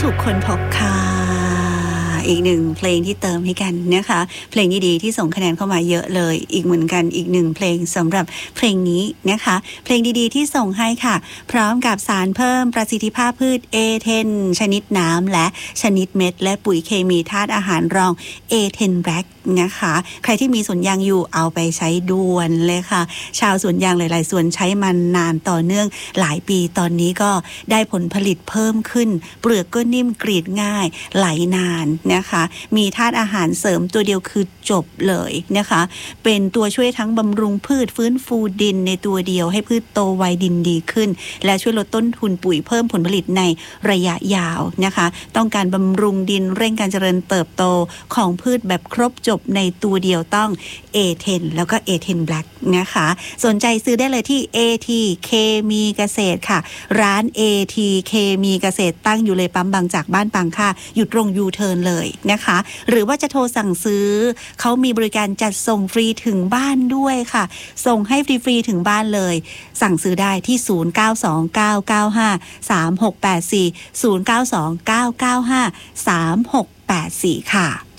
ถูกคนพบค่ะอีกหนึ่งเพลงที่เติมให้กันนะคะเพลงดีๆที่ส่งคะแนนเข้ามาเยอะเลยอีกเหมือนกันอีกหนึ่งเพลงสำหรับเพลงนี้นะคะเพลงดีๆที่ส่งให้ค่ะพร้อมกับสารเพิ่มประสิทธิภาพพืช A10 ชนิดน้ำและชนิดเม็ดและปุ๋ยเคมีธาตุอาหารรอง A10 Black นะคะใครที่มีสวนยางอยู่เอาไปใช้ด่วนเลยค่ะชาวสวนยางหลายๆสวนใช้มันนานต่อเนื่องหลายปีตอนนี้ก็ได้ผลผลิตเพิ่มขึ้นเปลือกก็นิ่มกรีดง่ายไหลนานนะคะมีธาตุอาหารเสริมตัวเดียวคือจบเลยนะคะเป็นตัวช่วยทั้งบำรุงพืชฟื้นฟูดินในตัวเดียวให้พืชโตไวดินดีขึ้นและช่วยลดต้นทุนปุ๋ยเพิ่มผลผลิตในระยะยาวนะคะต้องการบำรุงดินเร่งการเจริญเติบโตของพืชแบบครบจบในตัวเดียวต้อง A10 แล้วก็ A10 Black นะคะสนใจซื้อได้เลยที่ AT เคมีเกษตรค่ะร้าน AT เคมีเกษตรตั้งอยู่เลยปั๊มบางจากบ้านปังค่ะอยู่ตรงยูเทิร์นเลยนะคะหรือว่าจะโทรสั่งซื้อเขามีบริการจัดส่งฟรีถึงบ้านด้วยค่ะส่งให้ฟรีๆถึงบ้านเลยสั่งซื้อได้ที่0929953684 0929953684ค่ะ